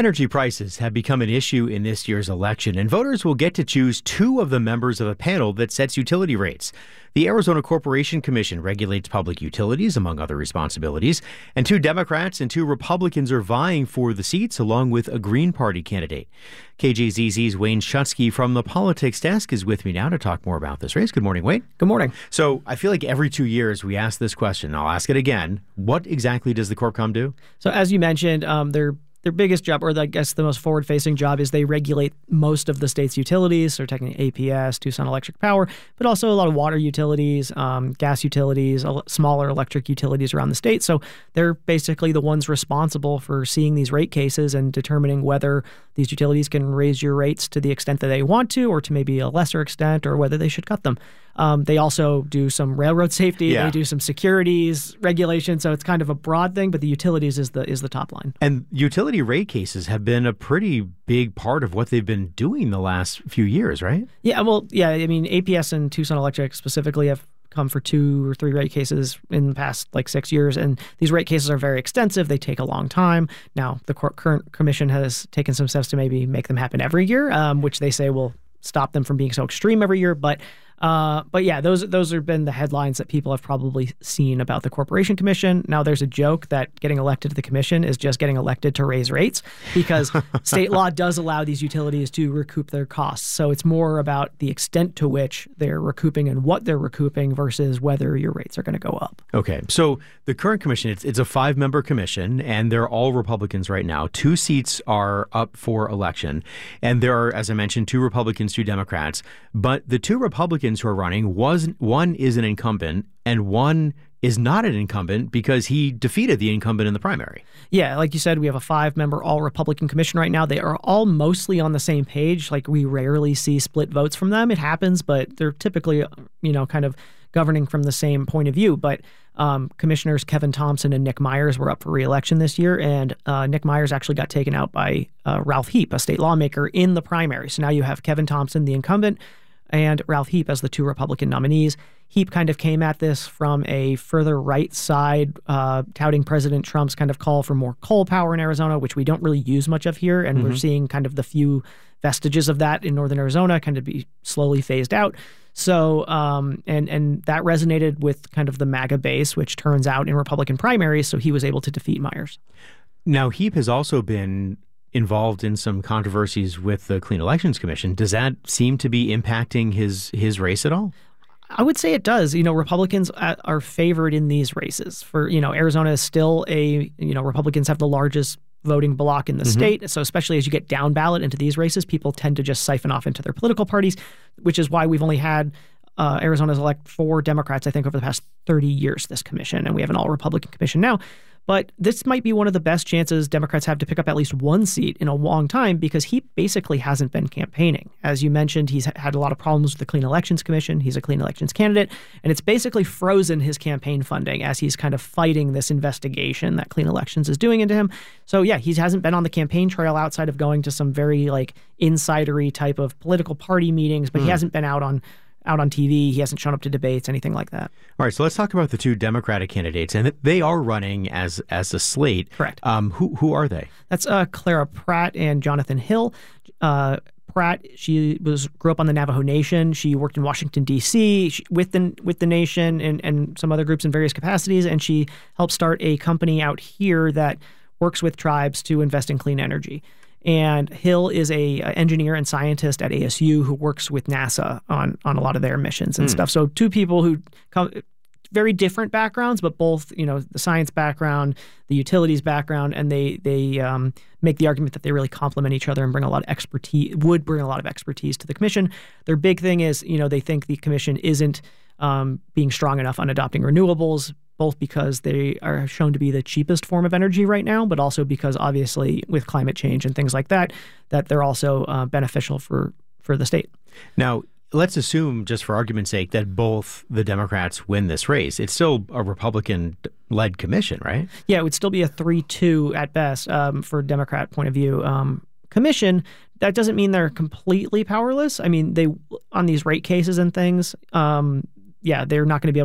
Energy prices have become an issue in this year's election, and voters will get to choose two of the members of a panel that sets utility rates. The Arizona Corporation Commission regulates public utilities, among other responsibilities, and two Democrats and two Republicans are vying for the seats, along with a Green Party candidate. KJZZ's Wayne Schutsky from the Politics Desk is with me now to talk more about this race. Good morning, Wayne. Good morning. So I feel like every 2 years we ask this question. I'll ask it again. What exactly does the Corpcom do? So as you mentioned, their biggest job, or I guess the most forward-facing job, is they regulate most of the state's utilities, so technically APS, Tucson Electric Power, but also a lot of water utilities, gas utilities, smaller electric utilities around the state. So they're basically the ones responsible for seeing these rate cases and determining whether these utilities can raise your rates to the extent that they want to, or to maybe a lesser extent, or whether they should cut them. They also do some railroad safety. They do some securities regulation. So it's kind of a broad thing, but the utilities is the top line. And utility rate cases have been a pretty big part of what they've been doing the last few years, right? Yeah, well, yeah. I mean, APS and Tucson Electric specifically have come for 2 or 3 rate cases in the past 6 years. And these rate cases are very extensive. They take a long time. Now, the current commission has taken some steps to maybe make them happen every year, which they say will stop them from being so extreme every year. But yeah, those have been the headlines that people have probably seen about the Corporation Commission. Now, there's a joke that getting elected to the commission is just getting elected to raise rates, because state law does allow these utilities to recoup their costs. So it's more about the extent to which they're recouping and what they're recouping versus whether your rates are going to go up. Okay, so the current commission, it's a 5-member commission, and they're all Republicans right now. 2 seats are up for election, and there are, as I mentioned, 2 Republicans, 2 Democrats. But the 2 Republicans who are running, one is an incumbent and one is not an incumbent because he defeated the incumbent in the primary. Yeah, like you said, we have a 5-member all-Republican commission right now. They are all mostly on the same page. We rarely see split votes from them. It happens, but they're typically, kind of governing from the same point of view. But Commissioners Kevin Thompson and Nick Myers were up for re-election this year, and Nick Myers actually got taken out by Ralph Heap, a state lawmaker, in the primary. So now you have Kevin Thompson, the incumbent, and Ralph Heap as the 2 Republican nominees. Heap kind of came at this from a further right side, touting President Trump's kind of call for more coal power in Arizona, which we don't really use much of here. And we're seeing kind of the few vestiges of that in northern Arizona kind of be slowly phased out. So, and that resonated with kind of the MAGA base, which turns out in Republican primaries. So he was able to defeat Myers. Now, Heap has also been involved in some controversies with the Clean Elections Commission. Does that seem to be impacting his race at all? I would say it does. Republicans are favored in these races. Arizona is still Republicans have the largest voting bloc in the state. So especially as you get down ballot into these races, people tend to just siphon off into their political parties, which is why we've only had Arizona's elect 4 Democrats, I think, over the past 30 years, this commission, and we have an all-Republican commission now. But this might be one of the best chances Democrats have to pick up at least 1 seat in a long time, because he basically hasn't been campaigning. As you mentioned, he's had a lot of problems with the Clean Elections Commission. He's a clean elections candidate, and it's basically frozen his campaign funding as he's kind of fighting this investigation that Clean Elections is doing into him. So yeah, he hasn't been on the campaign trail outside of going to some very insidery type of political party meetings, but he hasn't been out on TV. He hasn't shown up to debates, anything like that. All right, so let's talk about the 2 Democratic candidates, and they are running as a slate. Correct. Who are they? That's Clara Pratt and Jonathan Hill. Pratt, she grew up on the Navajo Nation. She worked in Washington, D.C. with the nation and some other groups in various capacities, and she helped start a company out here that works with tribes to invest in clean energy. And Hill is a engineer and scientist at ASU who works with NASA on a lot of their missions and stuff. So 2 people who come very different backgrounds, but both, the science background, the utilities background, and they make the argument that they really complement each other and bring a lot of expertise to the commission. Their big thing is, they think the commission isn't being strong enough on adopting renewables, both because they are shown to be the cheapest form of energy right now, but also because obviously with climate change and things like that they're also beneficial for the state. Now, let's assume, just for argument's sake, that both the Democrats win this race. It's still a Republican-led commission, right? Yeah, it would still be a 3-2 at best for Democrat point of view. Commission, that doesn't mean they're completely powerless. I mean, they on these rate cases and things, they're not going to be able